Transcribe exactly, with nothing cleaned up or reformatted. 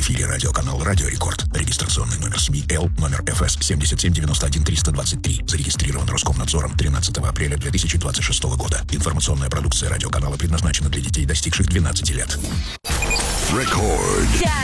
эфире радиоканал «Радио Рекорд». Регистрационный номер СМИ Л, номер эф эс семь семь девять один три два три. Зарегистрирован Роскомнадзором тринадцатого апреля две тысячи двадцать шестого года. Информационная продукция радиоканала предназначена для детей, достигших двенадцати лет. Рекорд. Yeah.